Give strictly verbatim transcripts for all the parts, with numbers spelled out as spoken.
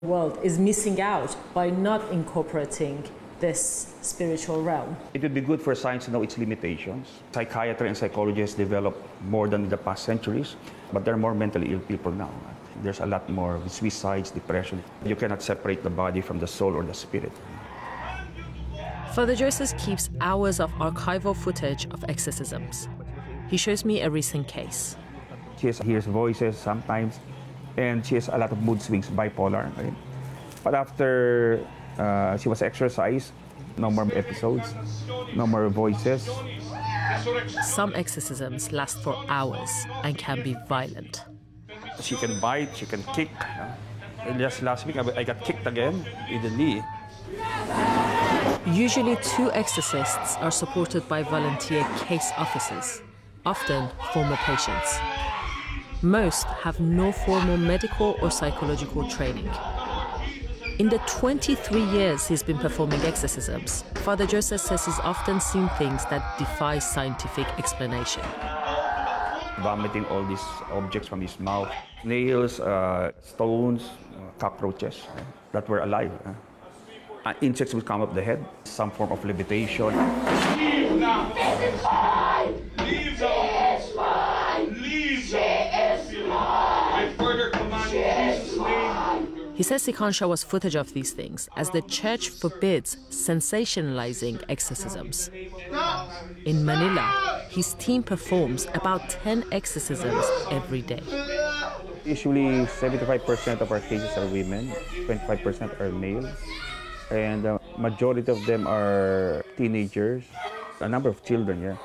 world is missing out by not incorporating this spiritual realm. It would be good for science to know its limitations. Psychiatry and psychology has developed more than in the past centuries, but there are more mentally ill people now. There's a lot more suicides, depression. You cannot separate the body from the soul or the spirit. Father Joseph keeps hours of archival footage of exorcisms. He shows me a recent case. She hears voices sometimes, and she has a lot of mood swings, bipolar. Right? But after uh, she was exorcised, no more episodes, no more voices. Some exorcisms last for hours and can be violent. She can bite, she can kick. And just last week, I got kicked again in the knee. Usually two exorcists are supported by volunteer case officers, often former patients. Most have no formal medical or psychological training. In the twenty-three years he's been performing exorcisms, Father Joseph says he's often seen things that defy scientific explanation. Vomiting all these objects from his mouth, nails, uh, stones, uh, cockroaches uh, that were alive. Uh. Uh, insects would come up the head, some form of levitation. Leave now! This is mine! Leave now! She is mine! Leave She is mine! I further command in Jesus' name. He says he can't show us footage of these things as the church forbids sensationalizing exorcisms. In Manila, his team performs about ten exorcisms every day. Usually seventy-five percent of our cases are women, twenty-five percent are males. And the majority of them are teenagers, a number of children, yeah.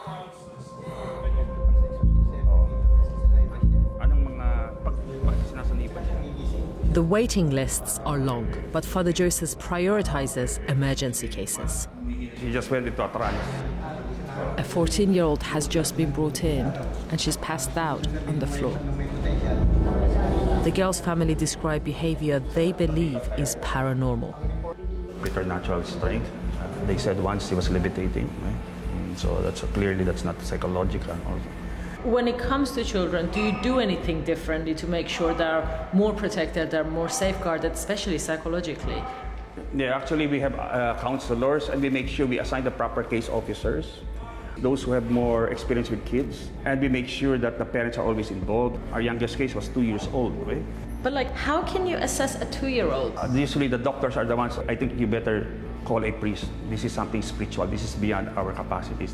The waiting lists are long, but Father Joseph prioritizes emergency cases. She just went into a trance. A fourteen-year-old has just been brought in, and she's passed out on the floor. The girl's family describe behavior they believe is paranormal. Preternatural strength. Uh, they said once he was levitating, right? So that's uh, clearly that's not psychological. When it comes to children, do you do anything differently to make sure they're more protected, they're more safeguarded, especially psychologically? Yeah, actually we have uh, counselors, and we make sure we assign the proper case officers, those who have more experience with kids, and we make sure that the parents are always involved. Our youngest case was two years old, right? But like, how can you assess a two-year-old? Uh, usually the doctors are the ones, I think you better call a priest. This is something spiritual. This is beyond our capacities.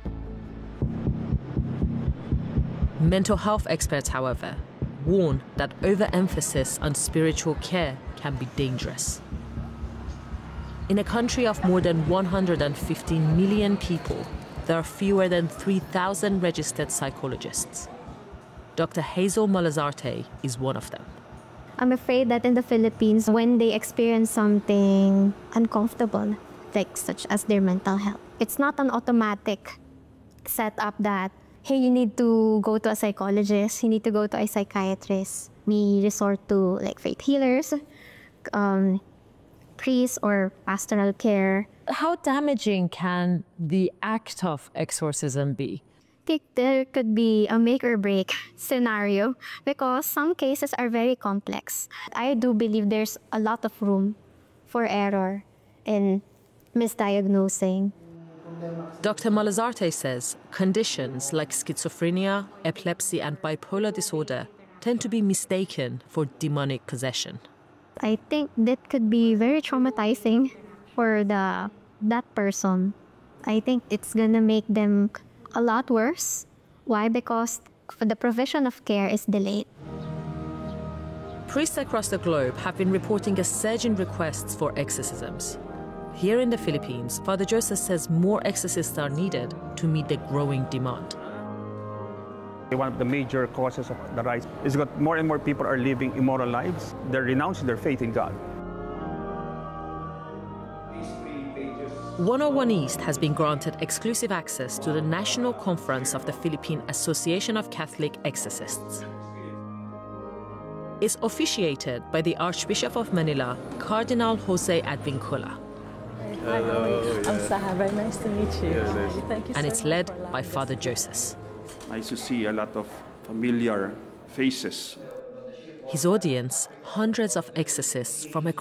Mental health experts, however, warn that overemphasis on spiritual care can be dangerous. In a country of more than one hundred fifteen million people, there are fewer than three thousand registered psychologists. Doctor Hazel Malazarte is one of them. I'm afraid that in the Philippines, when they experience something uncomfortable, like such as their mental health, it's not an automatic setup that, hey, you need to go to a psychologist, you need to go to a psychiatrist. We resort to like faith healers, um, priests, or pastoral care. How damaging can the act of exorcism be? I think there could be a make or break scenario because some cases are very complex. I do believe there's a lot of room for error in misdiagnosing. Doctor Malazarte says conditions like schizophrenia, epilepsy, and bipolar disorder tend to be mistaken for demonic possession. I think that could be very traumatizing for the that person. I think it's gonna make them a lot worse. Why? Because the provision of care is delayed. Priests across the globe have been reporting a surge in requests for exorcisms. Here in the Philippines, Father Joseph says more exorcists are needed to meet the growing demand. One of the major causes of the rise is that more and more people are living immoral lives. They're renouncing their faith in God. one oh one East has been granted exclusive access to the National Conference of the Philippine Association of Catholic Exorcists. It's officiated by the Archbishop of Manila, Cardinal Jose Advincula. Hello, I'm Saha, very nice to meet you. Yes, yes. Thank you and so it's much. led by Father Joseph. Nice to see a lot of familiar faces. His audience, hundreds of exorcists from across